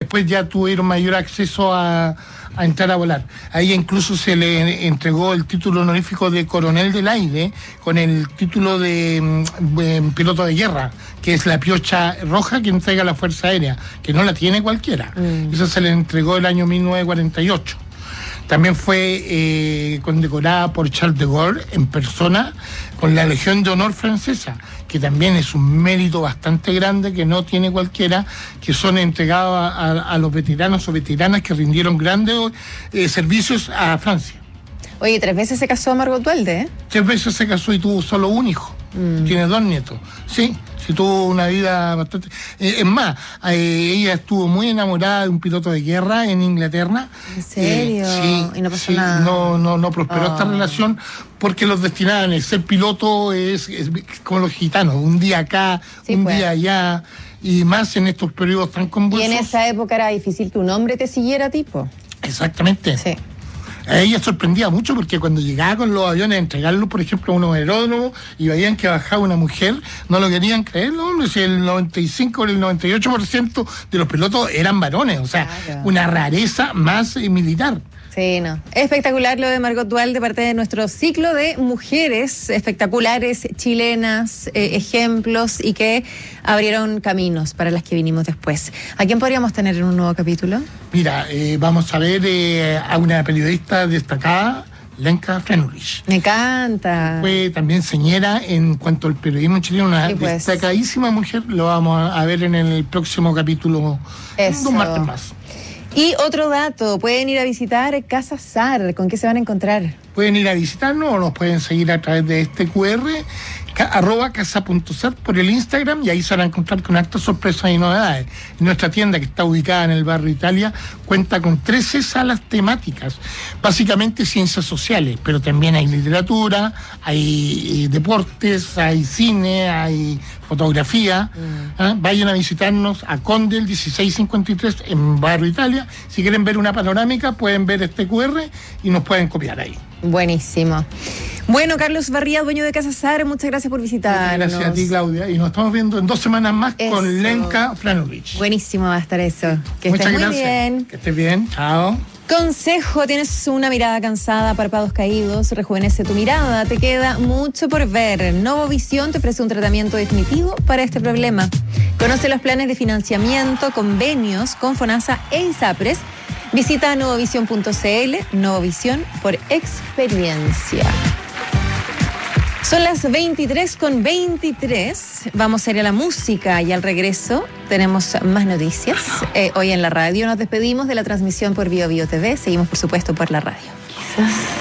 después ya tuvieron mayor acceso a entrar a volar. A ella incluso se le entregó el título honorífico de coronel del aire con el título de piloto de guerra, que es la piocha roja que entrega la Fuerza Aérea, que no la tiene cualquiera. Eso se le entregó el año 1948. También fue condecorada por Charles de Gaulle en persona con la Legión de Honor francesa, que también es un mérito bastante grande que no tiene cualquiera, que son entregados a los veteranos o veteranas que rindieron grandes servicios a Francia. Oye, 3 veces se casó Margot Duhalde, ¿eh? 3 veces se casó y tuvo solo un hijo. Tiene 2 nietos. Sí, tuvo una vida bastante... es más, ella estuvo muy enamorada de un piloto de guerra en Inglaterra. ¿En serio? Sí. Y no pasó nada. No prosperó esta relación porque los destinaban. El ser piloto es como los gitanos. Un día acá, día allá. Y más en estos periodos tan convulsos. Y en esa época era difícil que un hombre te siguiera, tipo. Exactamente. Sí. A ella sorprendía mucho porque cuando llegaba con los aviones a entregarlos, por ejemplo, a unos aeródromos y veían que bajaba una mujer, no lo querían creer, ¿no? Si el 95 o el 98% de los pilotos eran varones, o sea, claro, una rareza más militar. Sí, no. Espectacular lo de Margot Duhalde, parte de nuestro ciclo de mujeres espectaculares, chilenas, ejemplos y que abrieron caminos para las que vinimos después. ¿A quién podríamos tener en un nuevo capítulo? Mira, vamos a ver a una periodista destacada, Lenka Frenurich. Me encanta. Fue también señera en cuanto al periodismo chileno, una destacadísima mujer. Lo vamos a ver en el próximo capítulo, un martes más. Y otro dato, pueden ir a visitar Casa SAR. ¿Con qué se van a encontrar? Pueden ir a visitarnos o nos pueden seguir a través de este QR, @casa.sar por el Instagram, y ahí se van a encontrar con hartas sorpresas y novedades. Nuestra tienda, que está ubicada en el barrio Italia, cuenta con 13 salas temáticas, básicamente ciencias sociales, pero también hay literatura, hay deportes, hay cine, hay fotografía. Vayan a visitarnos a Condel 1653 en barrio Italia. Si quieren ver una panorámica, pueden ver este QR y nos pueden copiar ahí. Buenísimo. Bueno, Carlos Barría, dueño de Casa SAR, muchas gracias por visitarnos. Gracias a ti, Claudia, y nos estamos viendo en 2 semanas más con Lenka Frenurich. Buenísimo va a estar eso. Que muchas estés gracias. Muy bien. Que estés bien, chao. Consejo, tienes una mirada cansada, párpados caídos, rejuvenece tu mirada, te queda mucho por ver. Novovisión te ofrece un tratamiento definitivo para este problema. Conoce los planes de financiamiento, convenios con FONASA e ISAPRES. Visita novovision.cl, Novovisión por experiencia. Son las 23:23. Vamos a ir a la música y al regreso tenemos más noticias. Hoy en la radio nos despedimos de la transmisión por Bio Bio TV. Seguimos, por supuesto, por la radio. Quizás